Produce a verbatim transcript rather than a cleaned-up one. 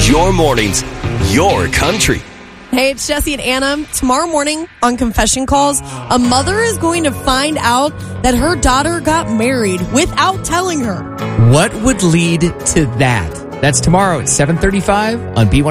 Your mornings, your country. Hey, it's Jesse and Anna. Tomorrow morning on Confession Calls, a mother is going to find out that her daughter got married without telling her. What would lead to that? That's tomorrow at seven thirty-five on B one oh five.